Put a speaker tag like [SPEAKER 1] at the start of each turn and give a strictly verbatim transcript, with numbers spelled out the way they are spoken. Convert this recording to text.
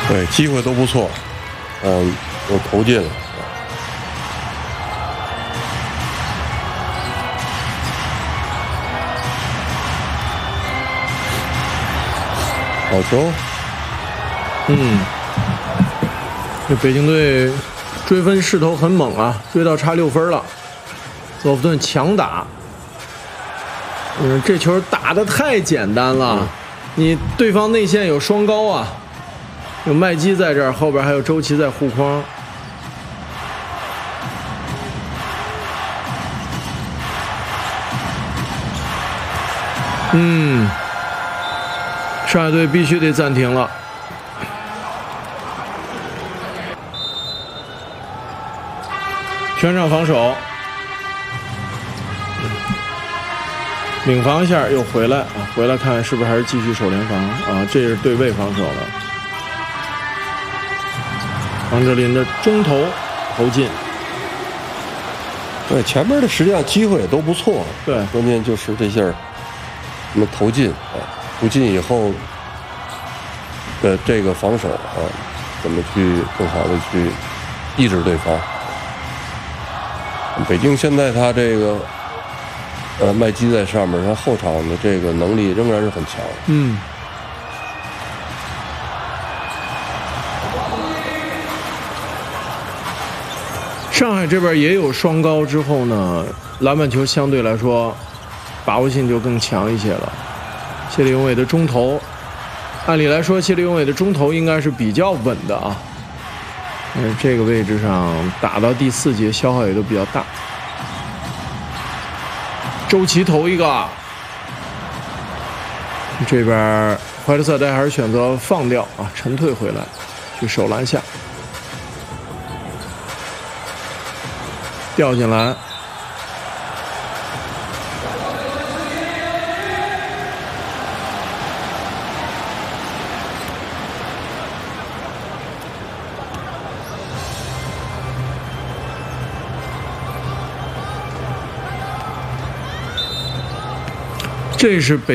[SPEAKER 1] 对，机会都不错，嗯，有投进了。好球！
[SPEAKER 2] 嗯，这北京队追分势头很猛啊，追到差六分了。索夫顿强打，嗯，这球打得太简单了。嗯、你对方内线有双高啊，有麦基在这儿，后边还有周琦在护框。嗯。上海队必须得暂停了。全场防守，领防一下又回来啊，回来看是不是还是继续守联防啊？这是对位防守了。王哲林的中投投进。
[SPEAKER 1] 对，前面的实际上机会也都不错，
[SPEAKER 2] 对，
[SPEAKER 1] 关键就是这下什么投进啊。不进以后的这个防守啊，怎么去更好的去抑制对方？北京现在他这个呃麦基在上面，他后场的这个能力仍然是很强。
[SPEAKER 2] 嗯。上海这边也有双高之后呢，篮板球相对来说把握性就更强一些了。谢立永伟的中投，按理来说，谢立永伟的中投应该是比较稳的啊。嗯，这个位置上打到第四节消耗也都比较大。周琦投一个，这边怀特塞代还是选择放掉啊，沉退回来，去守篮下，掉进来。这是北。